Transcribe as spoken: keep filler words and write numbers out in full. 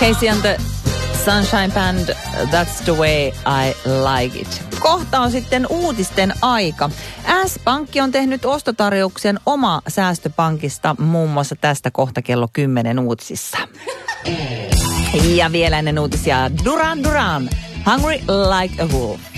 Casey and the Sunshine Band, That's the way I like it. Kohta on sitten uutisten aika. S-Pankki on tehnyt ostotarjouksen oma säästöpankista, muun muassa tästä kohta kello kymmenen uutisissa. Ja vielä ennen uutisia Duran Duran, Hungry Like a Wolf.